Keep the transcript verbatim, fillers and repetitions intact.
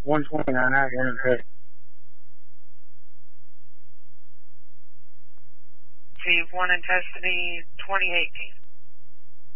one twenty-nine out here in Hood. Steve one in custody, twenty eighteen.